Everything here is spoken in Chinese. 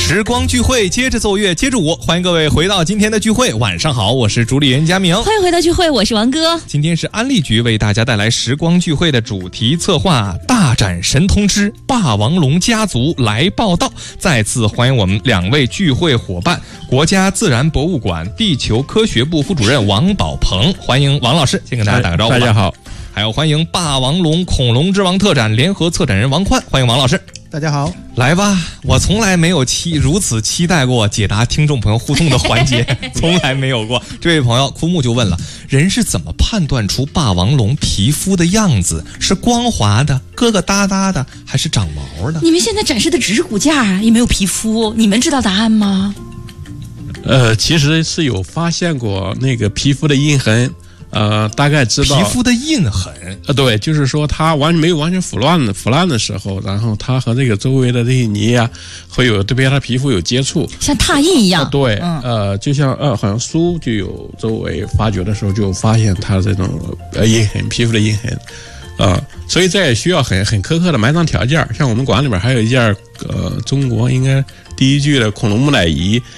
时光聚会，接着奏乐，接着舞，欢迎各位回到今天的聚会。晚上好，我是主理人佳明。 欢迎回到聚会，我是王哥。 今天是安利局为大家带来时光聚会的主题策划大展神通之霸王龙家族来报道。再次欢迎我们两位聚会伙伴，国家自然博物馆地球科学部副主任王宝鹏。欢迎王老师，先跟大家打个招呼吧。 大家好。 还有欢迎霸王龙恐龙之王特展联合策展人王宽，欢迎王老师。 大家好， 来吧！我从来没有如此期待过解答听众朋友互动的环节，从来没有过。这位朋友枯木就问了：人是怎么判断出霸王龙皮肤的样子？是光滑的、疙疙瘩瘩的，还是长毛的？ 你们现在展示的只是骨架，也没有皮肤，你们知道答案吗？ 其实是有发现过那个皮肤的印痕。大概知道皮肤的印痕， 对，就是说它没有完全腐烂的时候，然后它和这个周围的这些泥啊，会有对它皮肤有接触， 像拓印一样。 对，就像好像书就有周围发掘的时候就发现它这种印痕，皮肤的印痕，所以这也需要很苛刻的埋葬条件。像我们馆里边还有一件中国应该第一具的恐龙木乃伊。